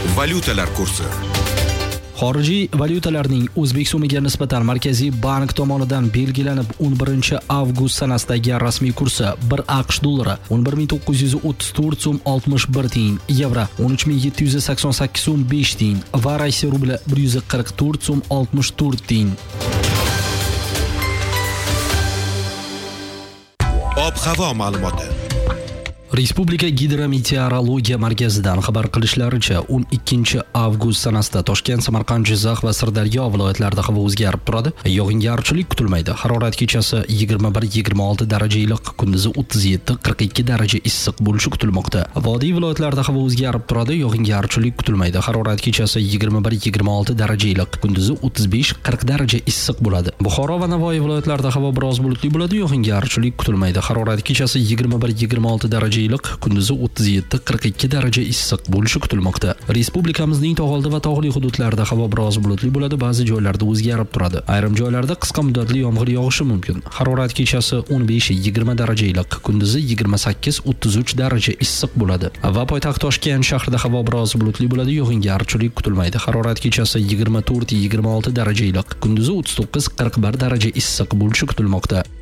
Valyutalar kursi. Xorijiy valyutalarning O'zbek so'miga nisbatan Markaziy bank tomonidan belgilanib 11 avgust sanasidagi rasmiy kursi 1 AQSh dollari 11934 so'm 61 tiyin, yevro 13788 so'm 5 tiyin va Rossiya rubli 144 so'm 64 tiyin. Ob-havo ma'lumoti. Respublika Gidrometeorologiya markazidan xabar qilishlaricha 12 avgust sanasida Toshkent, Samarqand, Jizzax va Sirdaryo viloyatlarida havo o'zgarib turadi. Yog'ingarchilik kutilmaydi. Harorat kechasi 21-26 daraja iliq, kunduzi 37-42 daraja issiq bo'lishi kutilmoqda. Vodiy viloyatlarida havo o'zgarib turadi. Yog'ingarchilik kutilmaydi. Harorat kechasi 21-26 daraja iliq, kunduzi 35-40 daraja issiq bo'ladi. Buxoro va Navoiy viloyatlarida havo biroz bulutli bo'ladi. Yog'ingarchilik kutilmaydi. Harorat kechasi 21-26 daraja iliq, kunduzi 37-42 daraja issiq bo'lishi kutilmoqda. Respublikamizning tog'oldi va tog'li hududlarida havo biroz bulutli bo'ladi, ba'zi joylarda o'zgarib turadi. Ayrim joylarda qisqa muddatli yomg'ir yog'ishi mumkin. Harorat kechasi 15-20 daraja iliq, kunduzi 28-33 daraja issiq bo'ladi. Va poytaxt Toshkent shahrida havo biroz bulutli bo'ladi, yog'ingarchilik kutilmaydi. Harorat kechasi 24-26 daraja iliq, kunduzi 39-41 daraja issiq bo'lishi kutilmoqda.